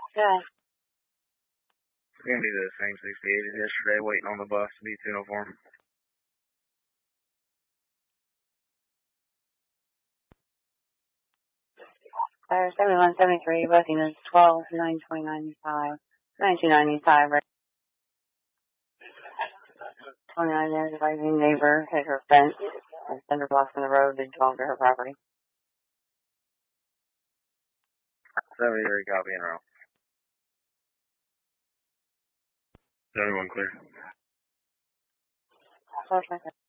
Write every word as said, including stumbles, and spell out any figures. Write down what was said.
Yeah. We're gonna do the same sixty-eight as yesterday, waiting on the bus to be two oh four. Uh, seventy-one seventy-three, booking is twelve nine twenty ninety-five. nineteen ninety-five, right? twenty-nine years of rising neighbor hit her fence and cinder blocks in the road did belong to her property. seventy-three, copy in row. seventy-one, clear. Social